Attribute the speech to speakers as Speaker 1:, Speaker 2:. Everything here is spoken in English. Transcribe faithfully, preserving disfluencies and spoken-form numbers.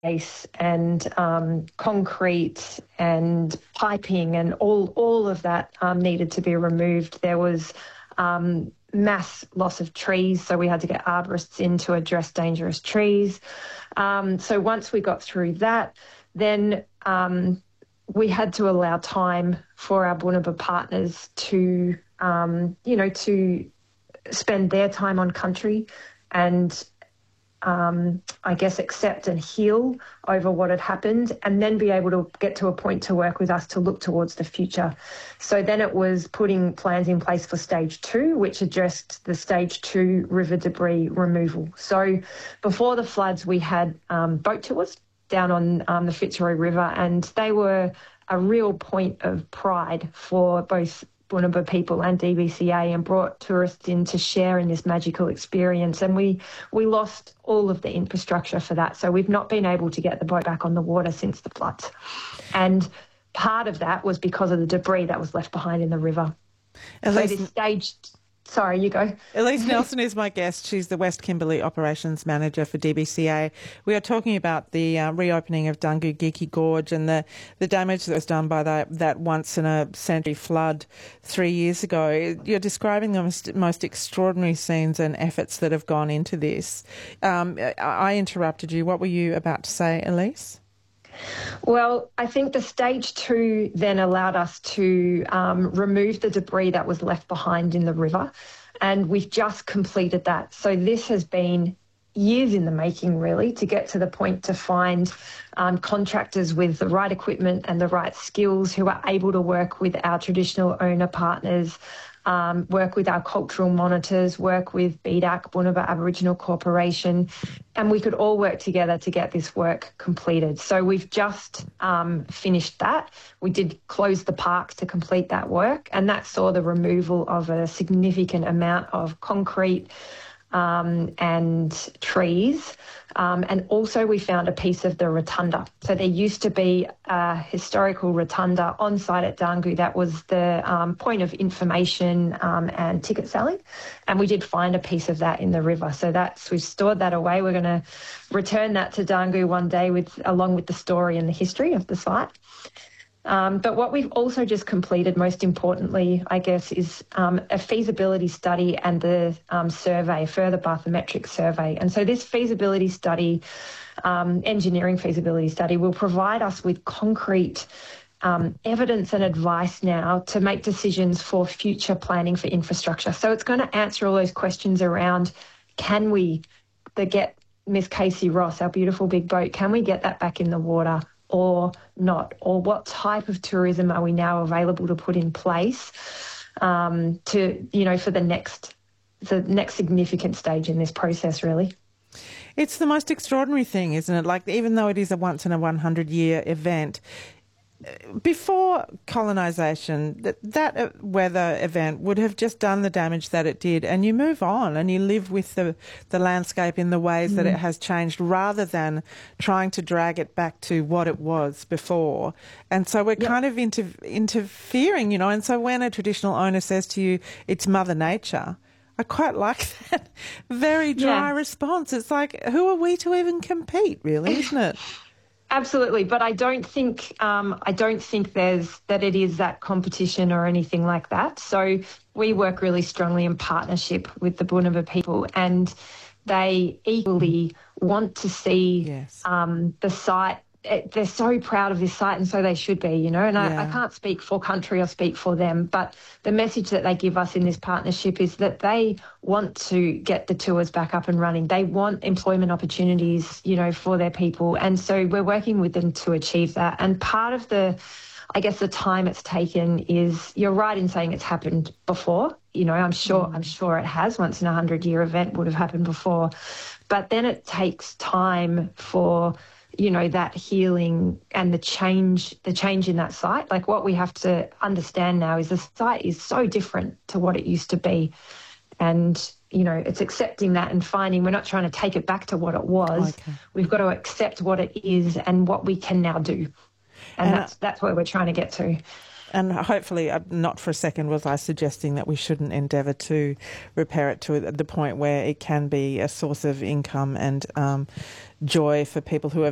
Speaker 1: base and um, concrete and piping and all all of that um, needed to be removed. There was um, mass loss of trees, so we had to get arborists in to address dangerous trees. Um, so once we got through that, then um, we had to allow time for our Bunuba partners to, um, you know, to spend their time on country and Um, I guess, accept and heal over what had happened, and then be able to get to a point to work with us to look towards the future. So then it was putting plans in place for stage two, which addressed the stage two river debris removal. So before the floods, we had um, boat tours down on um, the Fitzroy River, and they were a real point of pride for both Bunuba people and D B C A, and brought tourists in to share in this magical experience. And we we lost all of the infrastructure for that. So we've not been able to get the boat back on the water since the floods. And part of that was because of the debris that was left behind in the river.
Speaker 2: Elise,
Speaker 1: so this staged... Sorry, you go.
Speaker 2: Elise Nelson is my guest. She's the West Kimberley Operations Manager for D B C A. We are talking about the uh, reopening of Dungoo-Geechee Gorge and the, the damage that was done by that, that once-in-a-century flood three years ago. You're describing the most, most extraordinary scenes and efforts that have gone into this. Um, I interrupted you. What were you about to say, Elise?
Speaker 1: Well, I think the stage two then allowed us to um, remove the debris that was left behind in the river, and we've just completed that. So this has been years in the making, really, to get to the point to find um, contractors with the right equipment and the right skills who are able to work with our traditional owner partners, um, work with our cultural monitors, work with B D A C, Bunuba Aboriginal Corporation, and we could all work together to get this work completed. So we've just um, finished that. We did close the park to complete that work, and that saw the removal of a significant amount of concrete Um, and trees. Um, and also we found a piece of the rotunda. So there used to be a historical rotunda on site at Dungoo that was the um, point of information um, and ticket selling. And we did find a piece of that in the river. So that's, we've stored that away. We're going to return that to Dungoo one day with, along with the story and the history of the site. Um, but what we've also just completed, most importantly, I guess, is um, a feasibility study and the um, survey, further bathymetric survey. And so this feasibility study, um, engineering feasibility study, will provide us with concrete um, evidence and advice now to make decisions for future planning for infrastructure. So it's going to answer all those questions around, can we the get Miss Casey Ross, our beautiful big boat, can we get that back in the water or not? Or what type of tourism are we now available to put in place um, to, you know, for the next, the next significant stage in this process, really?
Speaker 2: It's the most extraordinary thing, isn't it? Like, even though it is a once in a one hundred year event, before colonisation, that, that weather event would have just done the damage that it did, and you move on and you live with the, the landscape in the ways mm. that it has changed, rather than trying to drag it back to what it was before. And so we're yep. kind of inter- interfering, you know, and so when a traditional owner says to you, it's Mother Nature, I quite like that very dry yeah. response. It's like, who are we to even compete, really, isn't it?
Speaker 1: Absolutely, but I don't think um, I don't think there's that it is that competition or anything like that. So we work really strongly in partnership with the Bunuba people, and they equally want to see
Speaker 2: yes.
Speaker 1: um, the site. They're so proud of this site, and so they should be, you know, and
Speaker 2: yeah.
Speaker 1: I, I can't speak for country or speak for them, but the message that they give us in this partnership is that they want to get the tours back up and running. They want employment opportunities, you know, for their people. And so we're working with them to achieve that. And part of the, I guess, the time it's taken is, you're right in saying it's happened before. You know, I'm sure, mm. I'm sure it has. Once in a hundred year event would have happened before. But then it takes time for, you know, that healing and the change, the change in that site. Like, what we have to understand now is the site is so different to what it used to be. And, you know, it's accepting that and finding, we're not trying to take it back to what it was. Okay. We've got to accept what it is and what we can now do. And, and that's, that's where we're trying to get to.
Speaker 2: And hopefully, uh, not for a second was I suggesting that we shouldn't endeavour to repair it to the point where it can be a source of income and um, joy for people who have